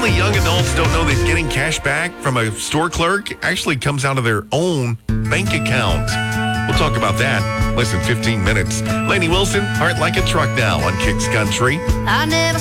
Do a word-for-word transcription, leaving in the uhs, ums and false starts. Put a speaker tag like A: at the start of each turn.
A: Many young adults don't know that getting cash back from a store clerk actually comes out of their own bank account. We'll talk about that less than fifteen minutes. Lainey Wilson, Heart Like a Truck now on Kicks Country.
B: I never